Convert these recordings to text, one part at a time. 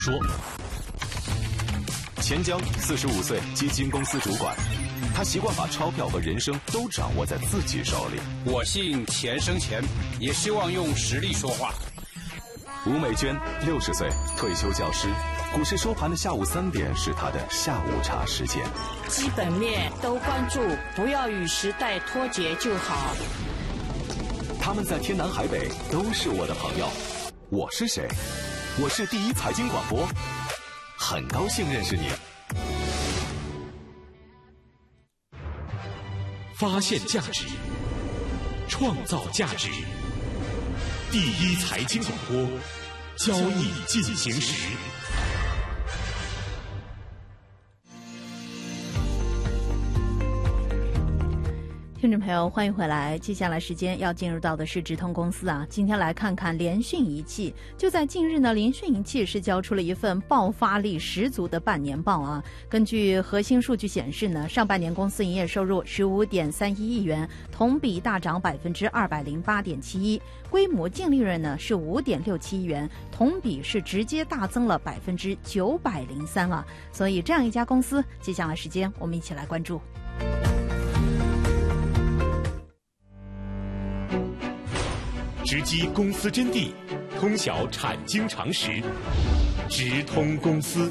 说，钱江45岁，基金公司主管，他习惯把钞票和人生都掌握在自己手里。 我信钱生钱，也希望用实力说话。 吴美娟60岁，退休教师，股市收盘的下午3点是她的下午茶时间。 基本面都关注，不要与时代脱节就好。 他们在天南海北都是我的朋友。我是谁？我是第一财经广播，很高兴认识你。 发现价值，创造价值。第一财经广播，交易进行时。 听众朋友，欢迎回来。接下来时间要进入到的是直通公司啊，今天来看看联讯仪器。就在近日呢，联讯仪器是交出了一份爆发力十足的半年报啊。根据核心数据显示呢，上半年公司营业收入15.31亿元，同比大涨208.71%，规模净利润呢是5.67亿元，同比是直接大增了903%啊。所以这样一家公司，接下来时间我们一起来关注。 直击公司真谛，通晓产经常识，直通公司。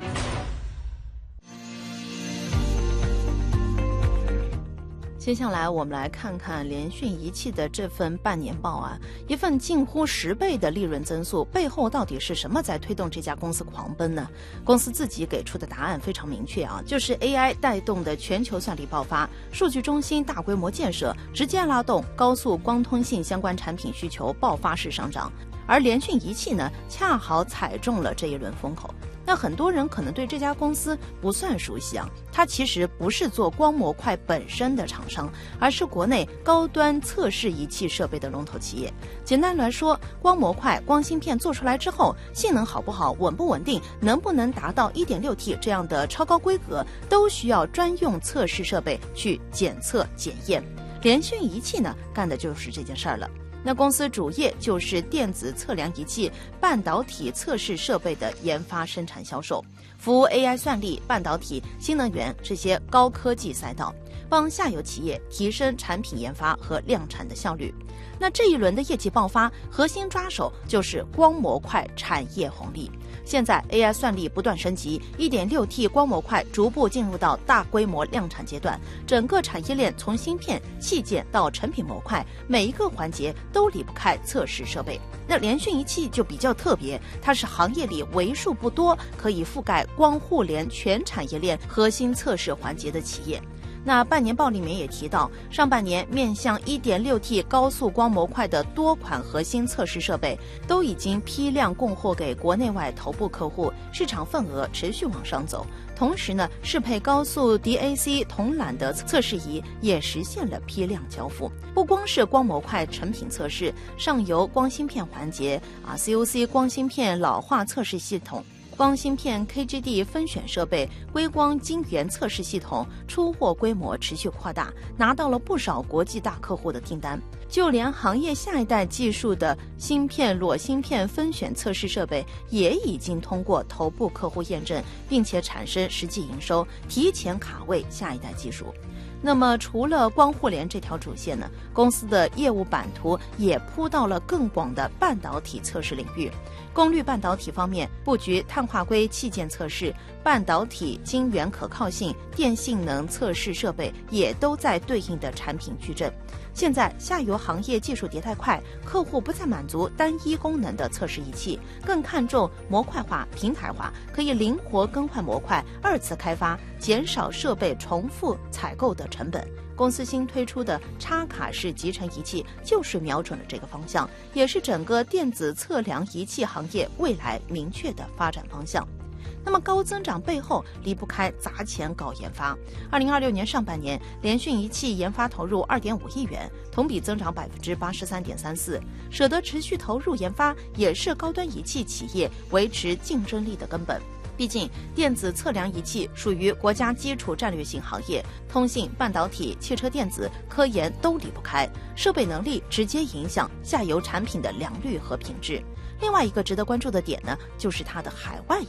接下来我们来看看联讯仪器的这份半年报啊，一份近乎10倍的利润增速，背后到底是什么在推动这家公司狂奔呢？公司自己给出的答案非常明确啊，就是 AI 带动的全球算力爆发，数据中心大规模建设，直接拉动高速光通信相关产品需求爆发式上涨，而联讯仪器呢，恰好踩中了这一轮风口。那很多人可能对这家公司不算熟悉啊，它其实不是做光模块本身的厂商，而是国内高端测试仪器设备的龙头企业。简单来说，光模块、光芯片做出来之后，性能好不好、稳不稳定、能不能达到 1.6T 这样的超高规格，都需要专用测试设备去检测检验。联讯仪器呢，干的就是这件事儿了。那公司主业就是电子测量仪器、半导体测试设备的研发、生产、销售，服务 AI 算力、半导体、新能源这些高科技赛道，帮下游企业提升产品研发和量产的效率。那这一轮的业绩爆发，核心抓手就是光模块产业红利。现在 AI 算力不断升级， 1.6T 光模块逐步进入到大规模量产阶段，整个产业链从芯片、器件到成品模块，每一个环节都离不开测试设备。那联讯仪器就比较特别，它是行业里为数不多可以覆盖光互联全产业链核心测试环节的企业。那半年报里面也提到，上半年面向 1.6T 高速光模块的多款核心测试设备都已经批量供货给国内外头部客户，市场份额持续往上走。同时呢，适配高速 DAC 铜缆的测试仪也实现了批量交付。不光是光模块成品测试，上游光芯片环节COC 光芯片老化测试系统、光芯片 KGD 分选设备、微光晶圆测试系统出货规模持续扩大，拿到了不少国际大客户的订单。就连行业下一代技术的芯片裸芯片分选测试设备也已经通过头部客户验证，并且产生实际营收，提前卡位下一代技术。那么除了光互联这条主线呢，公司的业务版图也铺到了更广的半导体测试领域。功率半导体方面，布局碳化硅器件测试、半导体晶圆可靠性、电性能测试设备也都在对应的产品矩阵。现在下游行业技术迭代快，客户不再满足单一功能的测试仪器，更看重模块化、平台化，可以灵活更换模块，二次开发，减少设备重复采购的成本。公司新推出的插卡式集成仪器就是瞄准了这个方向，也是整个电子测量仪器行业未来明确的发展方向。那么高增长背后离不开砸钱搞研发。2026年上半年，联讯仪器研发投入2.5亿元，同比增长83.34%。舍得持续投入研发，也是高端仪器企业维持竞争力的根本。毕竟电子测量仪器属于国家基础战略性行业，通信、半导体、汽车电子、科研都离不开，设备能力直接影响下游产品的良率和品质。另外一个值得关注的点呢，就是它的海外